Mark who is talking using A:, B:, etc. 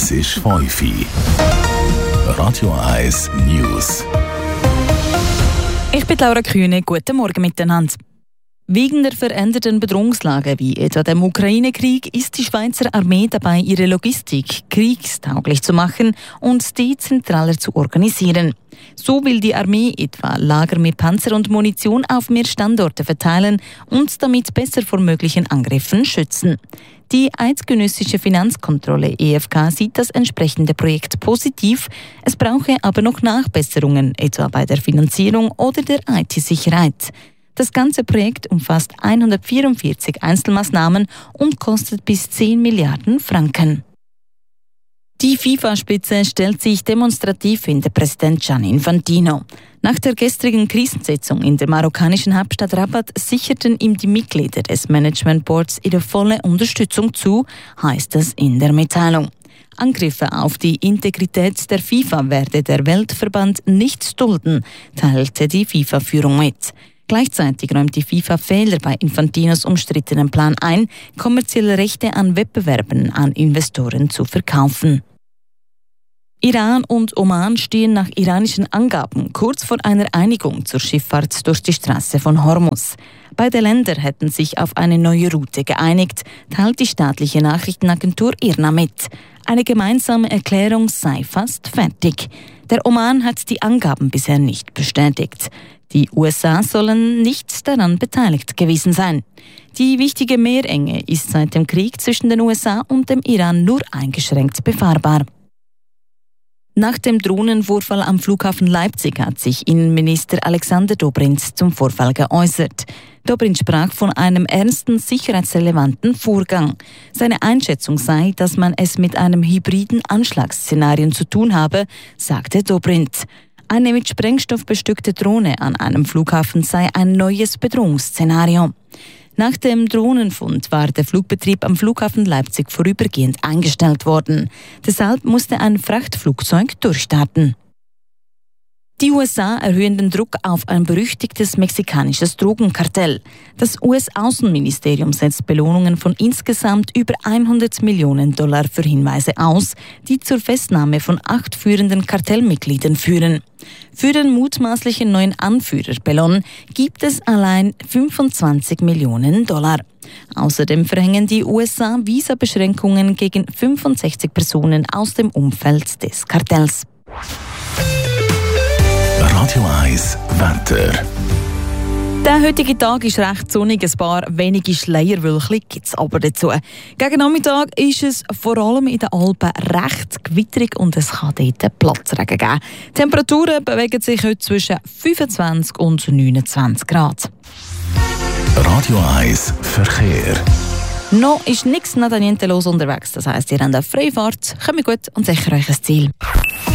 A: Es ist 5 Uhr. Radio 1 News.
B: Ich bin Laura Kühne. Guten Morgen miteinander. Wegen der veränderten Bedrohungslage wie etwa dem Ukraine-Krieg ist die Schweizer Armee dabei, ihre Logistik kriegstauglich zu machen und dezentraler zu organisieren. So will die Armee etwa Lager mit Panzer und Munition auf mehr Standorte verteilen und damit besser vor möglichen Angriffen schützen. Die Eidgenössische Finanzkontrolle EFK sieht das entsprechende Projekt positiv. Es brauche aber noch Nachbesserungen, etwa bei der Finanzierung oder der IT-Sicherheit. Das ganze Projekt umfasst 144 Einzelmaßnahmen und kostet bis 10 Milliarden Franken. Die FIFA-Spitze stellt sich demonstrativ hinter Präsident Gianni Infantino. Nach der gestrigen Krisensitzung in der marokkanischen Hauptstadt Rabat sicherten ihm die Mitglieder des Management Boards ihre volle Unterstützung zu, heißt es in der Mitteilung. Angriffe auf die Integrität der FIFA werde der Weltverband nicht dulden, teilte die FIFA-Führung mit. Gleichzeitig räumt die FIFA Fehler bei Infantinos umstrittenen Plan ein, kommerzielle Rechte an Wettbewerben an Investoren zu verkaufen. Iran und Oman stehen nach iranischen Angaben kurz vor einer Einigung zur Schifffahrt durch die Straße von Hormuz. Beide Länder hätten sich auf eine neue Route geeinigt, teilt die staatliche Nachrichtenagentur IRNA mit. Eine gemeinsame Erklärung sei fast fertig. Der Oman hat die Angaben bisher nicht bestätigt. Die USA sollen nicht daran beteiligt gewesen sein. Die wichtige Meerenge ist seit dem Krieg zwischen den USA und dem Iran nur eingeschränkt befahrbar. Nach dem Drohnenvorfall am Flughafen Leipzig hat sich Innenminister Alexander Dobrindt zum Vorfall geäußert. Dobrindt sprach von einem ernsten sicherheitsrelevanten Vorgang. Seine Einschätzung sei, dass man es mit einem hybriden Anschlagsszenario zu tun habe, sagte Dobrindt. Eine mit Sprengstoff bestückte Drohne an einem Flughafen sei ein neues Bedrohungsszenario. Nach dem Drohnenfund war der Flugbetrieb am Flughafen Leipzig vorübergehend eingestellt worden. Deshalb musste ein Frachtflugzeug durchstarten. Die USA erhöhen den Druck auf ein berüchtigtes mexikanisches Drogenkartell. Das US-Außenministerium setzt Belohnungen von insgesamt über $100 Millionen für Hinweise aus, die zur Festnahme von 8 führenden Kartellmitgliedern führen. Für den mutmaßlichen neuen Anführer Bellon gibt es allein $25 Millionen. Außerdem verhängen die USA Visabeschränkungen gegen 65 Personen aus dem Umfeld des Kartells.
A: Radio 1 Wetter.
B: Der heutige Tag ist recht sonnig, ein paar wenige Schleierwölkchen gibt es aber dazu. Gegen Nachmittag ist es vor allem in den Alpen recht gewitterig und es kann dort Platzregen geben. Die Temperaturen bewegen sich heute zwischen 25 und 29 Grad.
A: Radio 1 Verkehr.
B: Noch ist nichts Nadaniente los unterwegs, das heisst, ihr habt eine Freifahrt, kommt gut und sicher euch ein Ziel.